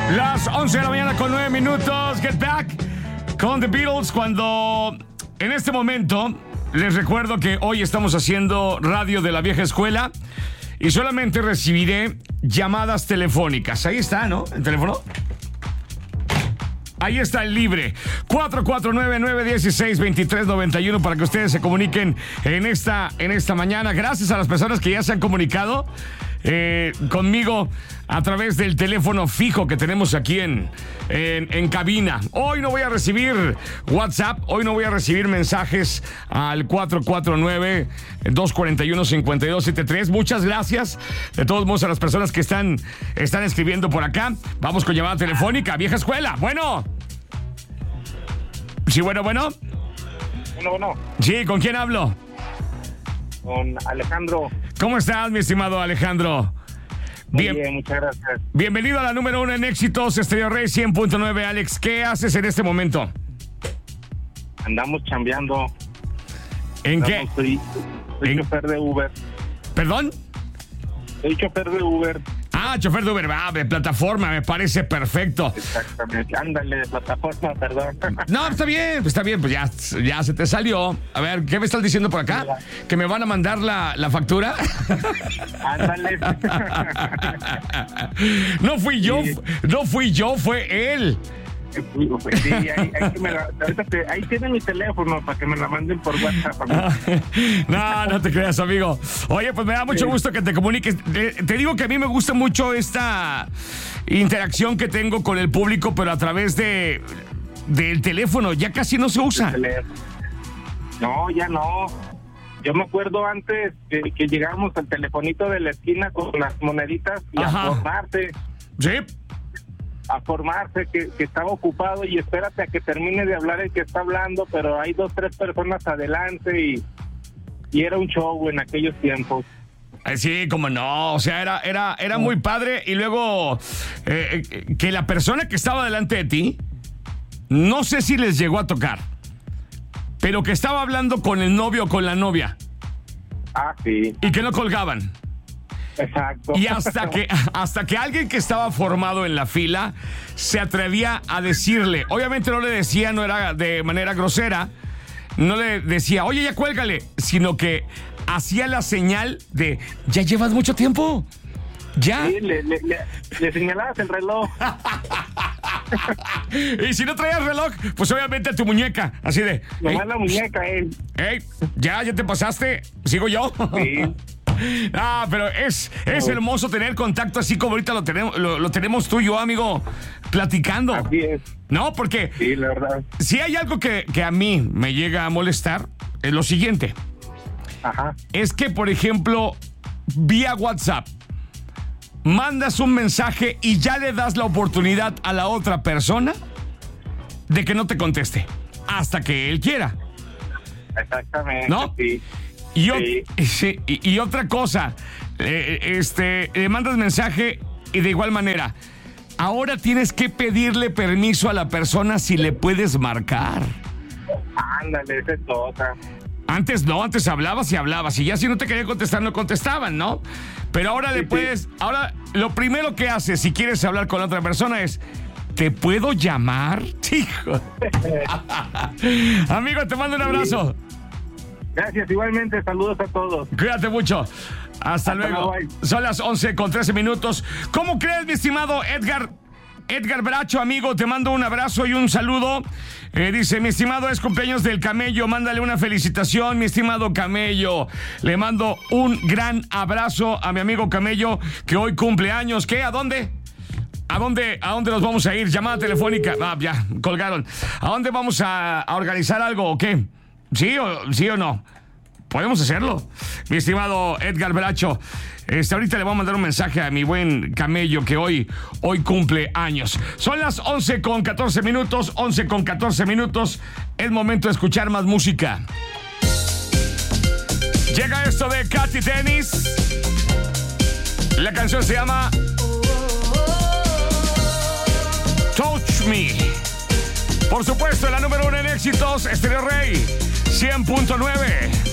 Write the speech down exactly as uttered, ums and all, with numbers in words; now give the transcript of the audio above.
Las once de la mañana con nueve minutos. Get Back con The Beatles. Cuando en este momento les recuerdo que hoy estamos haciendo radio de la vieja escuela y solamente recibiré llamadas telefónicas. Ahí está, ¿no? El teléfono. Ahí está el libre. cuatro cuatro nueve, nueve uno seis, dos tres nueve uno para que ustedes se comuniquen en esta, en esta mañana. Gracias a las personas que ya se han comunicado eh, conmigo a través del teléfono fijo que tenemos aquí en, en, en cabina. Hoy no voy a recibir WhatsApp, hoy no voy a recibir mensajes al cuatro cuatro nueve, dos cuatro uno, cinco dos siete tres. Muchas gracias de todos modos a las personas que están, están escribiendo por acá. Vamos con llamada telefónica, vieja escuela. Bueno. Sí, bueno, bueno. Bueno, bueno. Sí, ¿con quién hablo? Con Alejandro. ¿Cómo estás, mi estimado Alejandro? Bien, bien, muchas gracias. Bienvenido a la número uno en éxitos, Estéreo Rey cien punto nueve. Alex, ¿qué haces en este momento? Andamos chambeando. ¿En Andamos, qué? Soy, soy ¿En? chofer de Uber. ¿Perdón? Soy chofer de Uber. Ah, chofer de Uber, ah, de plataforma, me parece perfecto. Exactamente, ándale, de plataforma, perdón. No, está bien, está bien, pues ya, ya se te salió. A ver, ¿qué me estás diciendo por acá? ¿Que me van a mandar la, la factura? Ándale. No fui yo, Sí. no fui yo, fue él. Sí, ahí, ahí, que me la- ahorita te- ahí tiene mi teléfono para que me la manden por WhatsApp. No, no te creas, amigo. Oye, pues me da mucho Sí. gusto que te comuniques. Te, te digo que a mí me gusta mucho esta interacción que tengo con el público, pero a través de del teléfono. Ya casi no se usa. No, ya no. Yo me acuerdo antes que, que llegábamos al telefonito de la esquina con las moneditas y Ajá. a formarse, Sí. a formarse que, que estaba ocupado y espérate a que termine de hablar el que está hablando, pero hay dos, tres personas adelante y, y era un show en aquellos tiempos. Eh, Sí, como no, o sea, era, era, era muy padre. Y luego eh, eh, que la persona que estaba delante de ti, no sé si les llegó a tocar, pero que estaba hablando con el novio o con la novia Ah, sí, y que no colgaban. exacto. Y hasta que, hasta que alguien que estaba formado en la fila se atrevía a decirle, obviamente no le decía, no era de manera grosera, no le decía, oye, ya cuélgale, sino que hacía la señal de, ya llevas mucho tiempo, ya. Sí, le, le, le, le señalabas el reloj. Y si no traías reloj, pues obviamente a tu muñeca, así de, Nomás la muñeca, él. hey, ya, ya te pasaste, sigo yo. Sí. Ah, pero es, es No. hermoso tener contacto así como ahorita lo tenemos, lo, lo tenemos tú y yo, amigo, platicando. Así es. No, porque Sí, la verdad. si hay algo que, que a mí me llega a molestar, es lo siguiente. Ajá. Es que, por ejemplo, vía WhatsApp, mandas un mensaje y ya le das la oportunidad a la otra persona de que no te conteste hasta que él quiera. Exactamente. ¿No? Sí. Y, o- Sí. sí, y- y otra cosa, eh, este, le mandas mensaje y de igual manera, ahora tienes que pedirle permiso a la persona si le puedes marcar. Ándale, esa es otra. Antes no, antes hablabas y hablabas y ya si no te querían contestar no contestaban, ¿no? Pero ahora le Sí, puedes, ahora lo primero que haces si quieres hablar con otra persona es, ¿te puedo llamar? Hijo. Amigo, te mando un abrazo. Gracias, igualmente. Saludos a todos. Cuídate mucho. Hasta, Hasta luego. luego, bye. Son las once con trece minutos. ¿Cómo crees, mi estimado Edgar? Edgar Bracho, amigo, te mando un abrazo y un saludo. Eh, dice, mi estimado, es cumpleaños del Camello, mándale una felicitación, mi estimado Camello. Le mando un gran abrazo a mi amigo Camello, que hoy cumple años. ¿Qué? ¿A dónde? ¿A dónde, ¿A dónde nos vamos a ir? Llamada telefónica. Ah, ya, colgaron. ¿A dónde vamos a, a organizar algo o qué? ¿Sí o, sí o no? Podemos hacerlo. Mi estimado Edgar Bracho, este, ahorita le voy a mandar un mensaje a mi buen Camello que hoy, hoy cumple años. Son las once con catorce minutos, once con catorce minutos. Es momento de escuchar más música. Llega esto de Katy Dennis. La canción se llama Touch Me. Por supuesto, la número uno en éxitos, Estéreo Rey cien punto nueve.